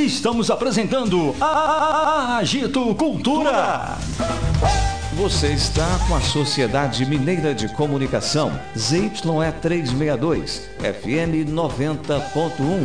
Estamos apresentando a Agito Cultura. Você está com a Sociedade Mineira de Comunicação, ZYE 362, FM 90.1.